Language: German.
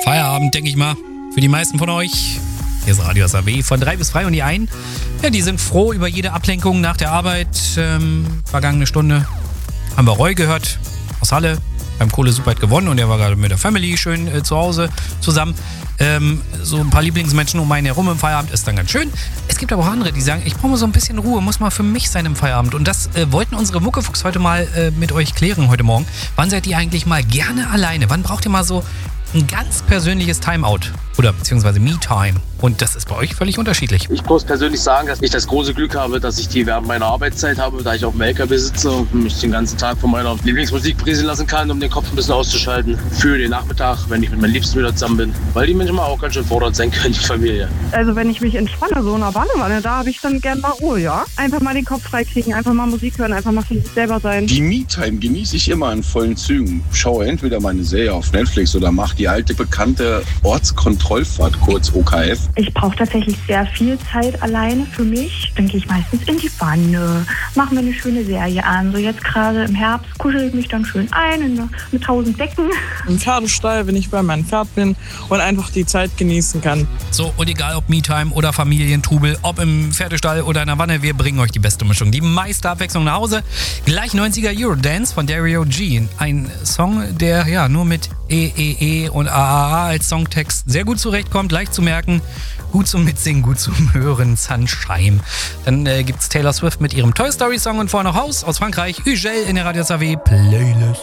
Feierabend, denke ich mal, für die meisten von euch. Hier ist Radio SAW von 3 bis 3 und die einen, ja, die sind froh über jede Ablenkung nach der Arbeit. Vergangene Stunde haben wir Roy gehört aus Halle, beim Kohle Superheit gewonnen und er war gerade mit der Family schön zu Hause zusammen. So ein paar Lieblingsmenschen um einen herum im Feierabend ist dann ganz schön. Es gibt aber auch andere, die sagen, ich brauche mal so ein bisschen Ruhe, muss mal für mich sein im Feierabend. Und das wollten unsere Muckefuchs heute mal mit euch klären heute Morgen. Wann seid ihr eigentlich mal gerne alleine? Wann braucht ihr mal so ein ganz persönliches Timeout oder beziehungsweise Me-Time? Und das ist bei euch völlig unterschiedlich. Ich muss persönlich sagen, dass ich das große Glück habe, dass ich die während meiner Arbeitszeit habe, da ich auf dem LKW sitze und mich den ganzen Tag von meiner Lieblingsmusik berieseln lassen kann, um den Kopf ein bisschen auszuschalten. Für den Nachmittag, wenn ich mit meinen Liebsten wieder zusammen bin. Weil die manchmal auch ganz schön fordernd sein können, die Familie. Also wenn ich mich entspanne, so in der Badewanne, da habe ich dann gerne mal Ruhe, ja. Einfach mal den Kopf freikriegen, einfach mal Musik hören, einfach mal für sich selber sein. Die Me-Time genieße ich immer in vollen Zügen. Schaue entweder meine Serie auf Netflix oder mache die alte bekannte Ortskontrollfahrt, kurz OKF. Ich brauche tatsächlich sehr viel Zeit alleine für mich. Dann gehe ich meistens in die Wanne, mache mir eine schöne Serie an. So jetzt gerade im Herbst kuschel ich mich dann schön ein mit 1000 Decken. Im Pferdestall, wenn ich bei meinem Pferd bin und einfach die Zeit genießen kann. So, und egal ob Me-Time oder Familientrubel, ob im Pferdestall oder in der Wanne, wir bringen euch die beste Mischung, die meiste Abwechslung nach Hause. Gleich 90er Eurodance von Dario G. Ein Song, der ja nur mit E und AAA als Songtext sehr gut zurechtkommt, leicht zu merken, gut zum Mitsingen, gut zum Hören, Sunshine. Dann gibt's Taylor Swift mit ihrem Toy Story Song und vorher noch Haus aus Frankreich, Ugel in der Radio SAW Playlist.